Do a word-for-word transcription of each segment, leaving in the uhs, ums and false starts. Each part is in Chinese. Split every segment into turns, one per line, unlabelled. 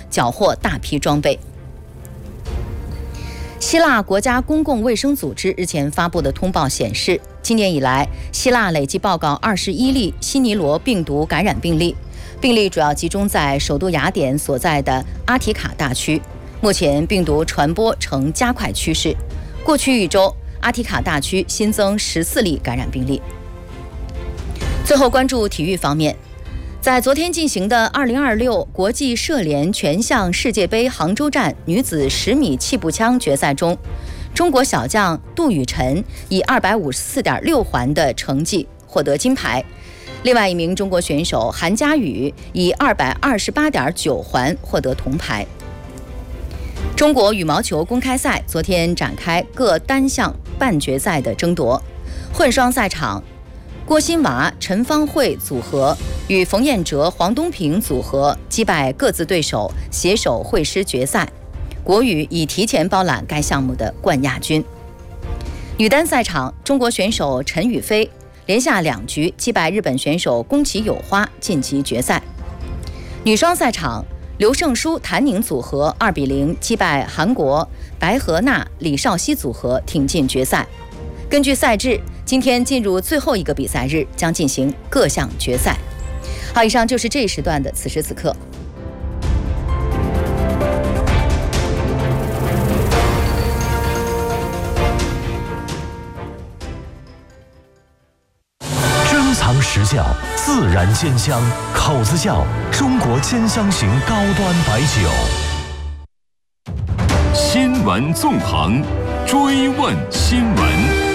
缴获大批装备。希腊国家公共卫生组织日前发布的通报显示，今年以来，希腊累计报告二十一例西尼罗病毒感染病例，病例主要集中在首都雅典所在的阿提卡大区。目前病毒传播呈加快趋势，过去一周，阿提卡大区新增十四例感染病例。最后关注体育方面。在昨天进行的二零二六国际射联全项世界杯杭州站女子十米气步枪决赛中，中国小将杜雨辰以二百五十四点六环的成绩获得金牌，另外一名中国选手韩佳宇以二百二十八点九环获得铜牌。中国羽毛球公开赛昨天展开各单项半决赛的争夺，混双赛场，郭欣娃、陈芳慧组合与冯彦哲、黄东萍组合击败各自对手，携手会师决赛。国羽已提前包揽该项目的冠亚军。女单赛场，中国选手陈雨菲连下两局击败日本选手宫崎友花，晋级决赛。女双赛场，刘胜书、谭宁组合二比零击败韩国白河娜、李少熙组合，挺进决赛。根据赛制，今天进入最后一个比赛日，将进行各项决赛。好，以上就是这一时段的此时此刻。
珍藏实窖，自然鲜香，口子窖，中国鲜香型高端白酒。
新闻纵横，追问新闻。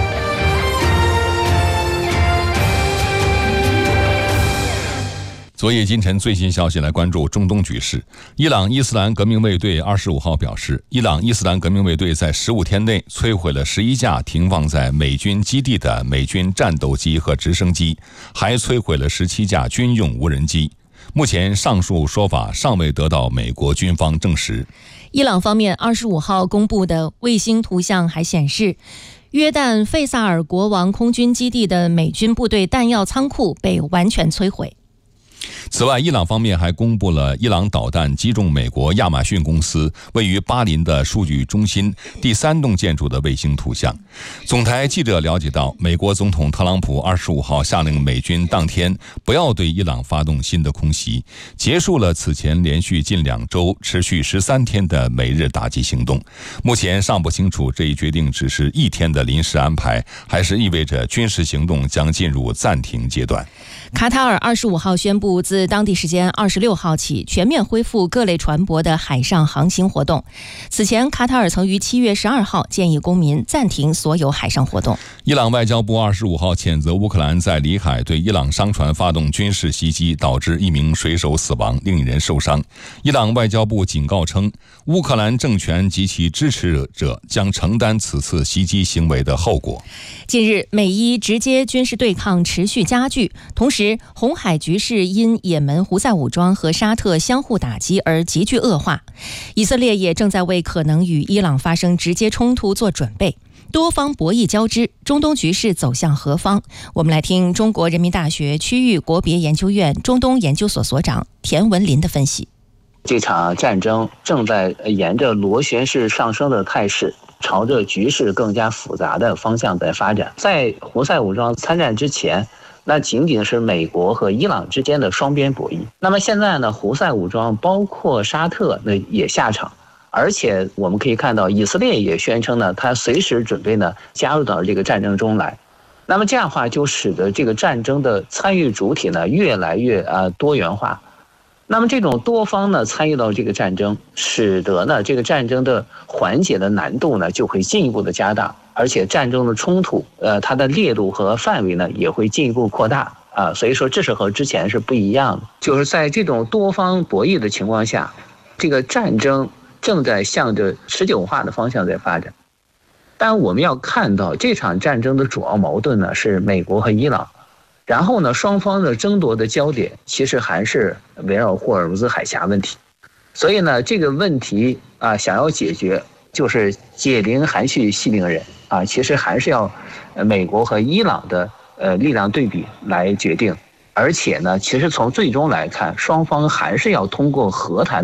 昨夜今晨最新消息，来关注中东局势。伊朗伊斯兰革命卫队二十五号表示，伊朗伊斯兰革命卫队在十五天内摧毁了十一架停放在美军基地的美军战斗机和直升机，还摧毁了十七架军用无人机。目前上述说法尚未得到美国军方证实。
伊朗方面二十五号公布的卫星图像还显示，约旦费萨尔国王空军基地的美军部队弹药仓库被完全摧毁。
此外，伊朗方面还公布了伊朗导弹击中美国亚马逊公司位于巴林的数据中心第三栋建筑的卫星图像。总台记者了解到，美国总统特朗普二十五号下令美军当天不要对伊朗发动新的空袭，结束了此前连续近两周、持续十三天的美日打击行动。目前尚不清楚这一决定只是一天的临时安排，还是意味着军事行动将进入暂停阶段。
卡塔尔二十五号宣布，自当地时间二十六号起全面恢复各类船舶的海上航行活动。此前，卡塔尔曾于七月十二号建议公民暂停所有海上活动。
伊朗外交部二十五号谴责乌克兰在里海对伊朗商船发动军事袭击，导致一名水手死亡，另一人受伤。伊朗外交部警告称，乌克兰政权及其支持者将承担此次袭击行为的后果。
近日，美伊直接军事对抗持续加剧，同时红海局势因也门胡塞武装和沙特相互打击而急剧恶化。以色列也正在为可能与伊朗发生直接冲突做准备。多方博弈交织，中东局势走向何方？我们来听中国人民大学区域国别研究院中东研究所所长田文林的分析。
这场战争正在沿着螺旋式上升的态势，朝着局势更加复杂的方向在发展。在胡塞武装参战之前，那仅仅是美国和伊朗之间的双边博弈。那么现在呢，胡塞武装包括沙特那也下场，而且我们可以看到，以色列也宣称呢，他随时准备呢加入到这个战争中来。那么这样的话，就使得这个战争的参与主体呢越来越啊多元化。那么这种多方呢参与到这个战争，使得呢这个战争的缓解的难度呢就会进一步的加大，而且战争的冲突，呃，它的烈度和范围呢也会进一步扩大啊。所以说这是和之前是不一样的，就是在这种多方博弈的情况下，这个战争正在向着持久化的方向在发展。但我们要看到，这场战争的主要矛盾呢是美国和伊朗。然后呢，双方的争夺的焦点其实还是围绕霍尔木兹海峡问题，所以呢，这个问题啊，想要解决，就是解铃还须系铃人啊，其实还是要美国和伊朗的呃力量对比来决定，而且呢，其实从最终来看，双方还是要通过和谈。